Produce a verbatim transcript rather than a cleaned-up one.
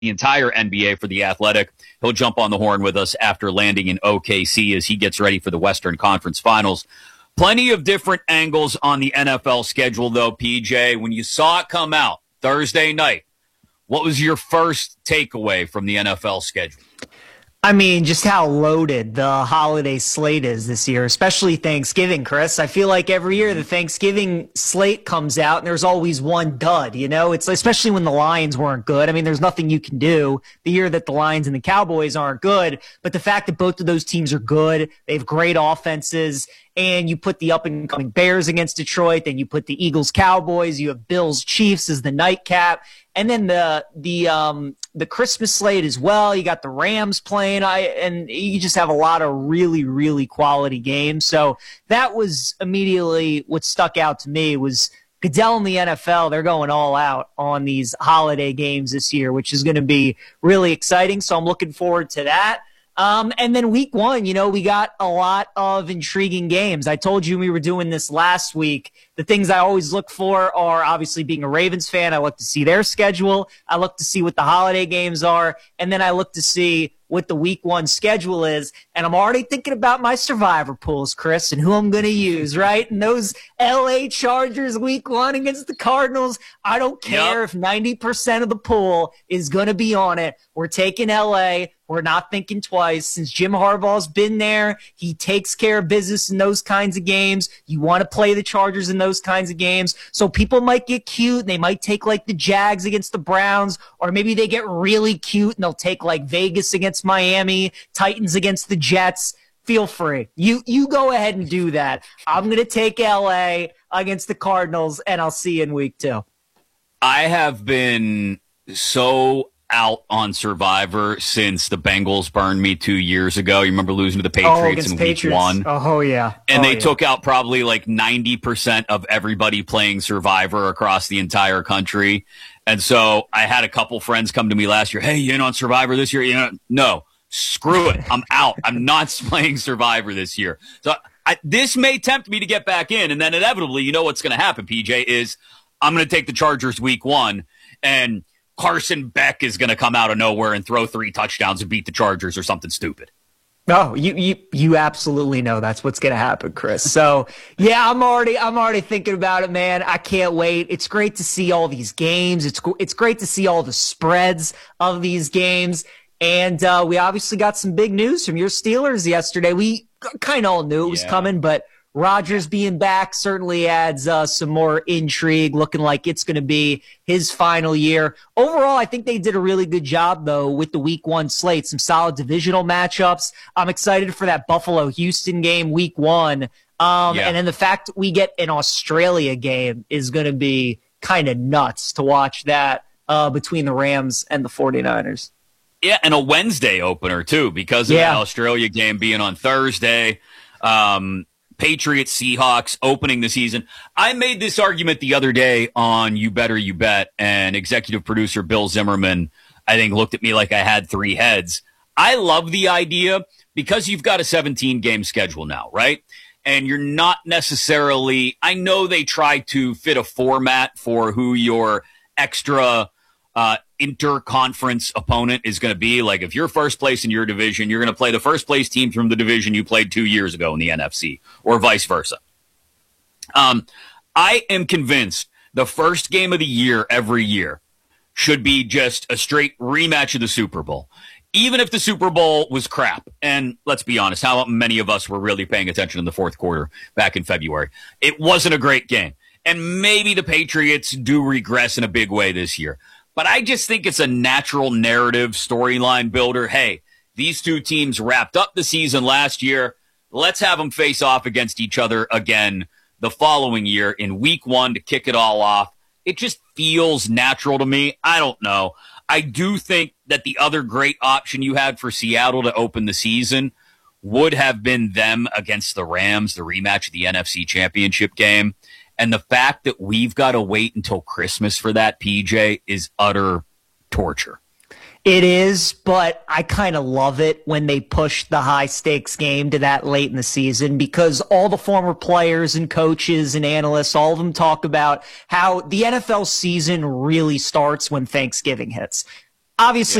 the entire N B A for The Athletic. He'll jump on the horn with us after landing in O K C as he gets ready for the Western Conference Finals. Plenty of different angles on the N F L schedule, though, P J. When you saw it come out Thursday night, what was your first takeaway from the N F L schedule? I mean, just how loaded the holiday slate is this year, especially Thanksgiving, Chris. I feel like every year the Thanksgiving slate comes out and there's always one dud, you know? It's especially when the Lions weren't good. I mean, there's nothing you can do the year that the Lions and the Cowboys aren't good, but the fact that both of those teams are good, they have great offenses, and you put the up-and-coming Bears against Detroit, then you put the Eagles-Cowboys, you have Bills-Chiefs as the nightcap, and then the the um the Christmas slate as well. You got the Rams playing, I and you just have a lot of really, really quality games. So that was immediately what stuck out to me was Goodell and the N F L. They're going all out on these holiday games this year, which is going to be really exciting. So I'm looking forward to that. Um, and then week one, you know, we got a lot of intriguing games. I told you we were doing this last week. The things I always look for are obviously being a Ravens fan. I look to see their schedule. I look to see what the holiday games are. And then I look to see what the week one schedule is. And I'm already thinking about my survivor pools, Chris, and who I'm going to use, right? And those L A Chargers week one against the Cardinals, I don't care yep. if ninety percent of the pool is going to be on it. We're taking L A. We're not thinking twice. Since Jim Harbaugh's been there, he takes care of business in those kinds of games. You want to play the Chargers in those kinds of games. So people might get cute and they might take like the Jags against the Browns, or maybe they get really cute and they'll take like Vegas against Miami, Titans against the Jets. Feel free. You you go ahead and do that. I'm going to take L A against the Cardinals, and I'll see you in week two. I have been so out on Survivor since the Bengals burned me two years ago. You remember losing to the Patriots oh, in Patriots. week one? Oh, yeah. And oh, they yeah. took out probably like ninety percent of everybody playing Survivor across the entire country. And so I had a couple friends come to me last year. Hey, you in on Survivor this year? You know, no, screw it. I'm out. I'm not playing Survivor this year. So I, this may tempt me to get back in. And then inevitably, you know what's going to happen, P J, is I'm going to take the Chargers week one, and Carson Beck is going to come out of nowhere and throw three touchdowns and beat the Chargers or something stupid. No, you you you absolutely know that's what's going to happen, Chris. So, yeah, I'm already I'm already thinking about it, man. I can't wait. It's great to see all these games. It's it's great to see all the spreads of these games. And uh, we obviously got some big news from your Steelers yesterday. We kind of all knew it was yeah. coming, but Rodgers being back certainly adds uh, some more intrigue, looking like it's going to be his final year. Overall, I think they did a really good job, though, with the week one slate. Some solid divisional matchups. I'm excited for that Buffalo-Houston game week one. Um, yeah. And then the fact we get an Australia game is going to be kind of nuts to watch that uh, between the Rams and the 49ers. Yeah, and a Wednesday opener, too, because of yeah. the Australia game being on Thursday. Um Patriots, Seahawks opening the season. I made this argument the other day on You Better You Bet, and executive producer Bill Zimmerman, I think, looked at me like I had three heads. I love the idea because you've got a seventeen-game schedule now, right? And you're not necessarily – I know they try to fit a format for who your extra uh, inter-conference opponent is going to be. Like if you're first place in your division, you're going to play the first place team from the division you played two years ago in the N F C, or vice versa. Um, I am convinced the first game of the year every year should be just a straight rematch of the Super Bowl. Even if the Super Bowl was crap, and let's be honest, how many of us were really paying attention in the fourth quarter back in February? It wasn't a great game. And maybe the Patriots do regress in a big way this year. But I just think it's a natural narrative storyline builder. Hey, these two teams wrapped up the season last year. Let's have them face off against each other again the following year in week one to kick it all off. It just feels natural to me. I don't know. I do think that the other great option you had for Seattle to open the season would have been them against the Rams, the rematch of the N F C Championship game. And the fact that we've got to wait until Christmas for that, P J, is utter torture. It is, but I kind of love it when they push the high-stakes game to that late in the season, because all the former players and coaches and analysts, all of them talk about how the N F L season really starts when Thanksgiving hits. obviously